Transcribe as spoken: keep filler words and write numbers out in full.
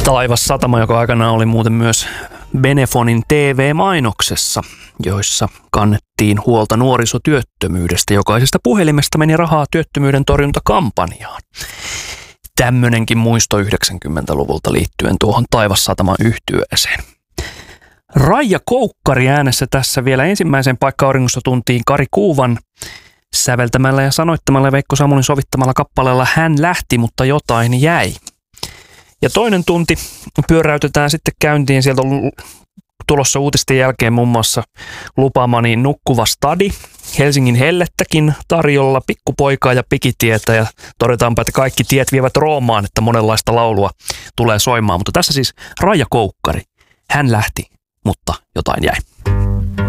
Taivassatama, joka aikanaan oli muuten myös Benefonin T V-mainoksessa, joissa kannettiin huolta nuorisotyöttömyydestä. Jokaisesta puhelimesta meni rahaa työttömyyden torjuntakampanjaan. Tämmönenkin muisto yhdeksänkymmentäluvulta liittyen tuohon Taivassataman yhtyeeseen. Raija Koukkari äänessä tässä vielä ensimmäiseen paikka auringossa tuntiin Kari Kuuvan säveltämällä ja sanoittamalla ja Veikko Samulin sovittamalla kappaleella Hän lähti, mutta jotain jäi. Ja toinen tunti pyöräytetään sitten käyntiin. Sieltä on tulossa uutisten jälkeen muun muassa lupaamani Nukkuva stadi, Helsingin hellettäkin tarjolla, Pikkupoikaa ja Pikitietä, ja todetaanpa, että kaikki tiet vievät Roomaan, että monenlaista laulua tulee soimaan. Mutta tässä siis Raija Koukkari. Hän lähti, mutta jotain jäi.